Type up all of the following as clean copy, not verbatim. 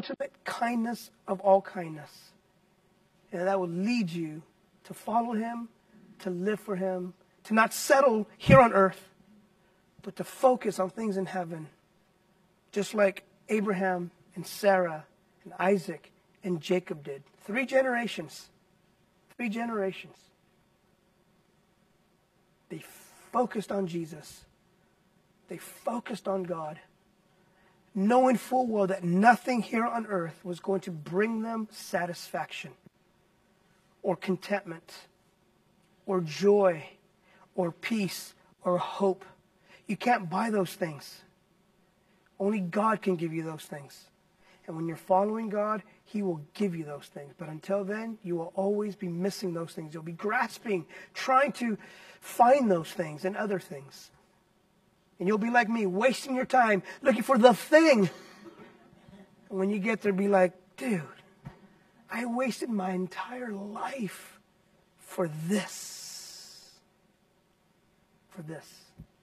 ultimate kindness of all kindness. And that will lead you to follow him, to live for him, to not settle here on earth, but to focus on things in heaven. Just like Abraham and Sarah and Isaac and Jacob did. 3 generations. 3 generations. They focused on Jesus. They focused on God, knowing full well that nothing here on earth was going to bring them satisfaction or contentment or joy or peace or hope. You can't buy those things. Only God can give you those things. And when you're following God, he will give you those things. But until then, you will always be missing those things. You'll be grasping, trying to find those things and other things. And you'll be like me, wasting your time looking for the thing. And when you get there, be like, dude, I wasted my entire life for this. For this.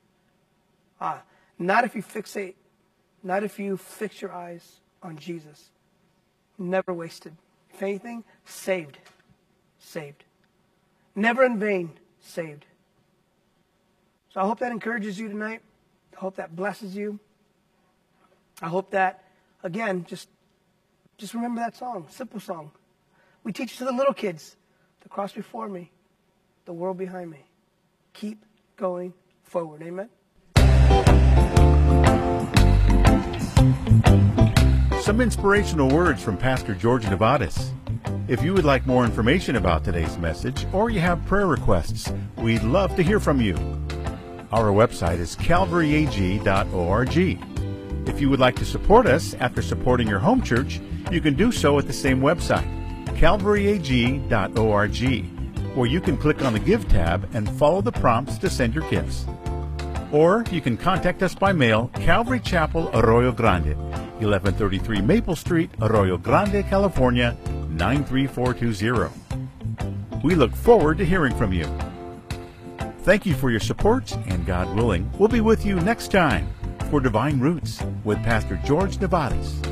Not if you fixate, not if you fix your eyes on Jesus. Never wasted. If anything, saved. Saved. Never in vain, saved. So I hope that encourages you tonight. I hope that blesses you. I hope that, again, just remember that song, simple song. We teach it to the little kids. The cross before me, the world behind me. Keep going forward. Amen. Some inspirational words from Pastor George Nevadas. If you would like more information about today's message or you have prayer requests, we'd love to hear from you. Our website is calvaryag.org. If you would like to support us after supporting your home church, you can do so at the same website, calvaryag.org, where you can click on the Give tab and follow the prompts to send your gifts. Or you can contact us by mail, Calvary Chapel, Arroyo Grande, 1133 Maple Street, Arroyo Grande, California, 93420. We look forward to hearing from you. Thank you for your support, and God willing, we'll be with you next time for Divine Roots with Pastor George Nevadas.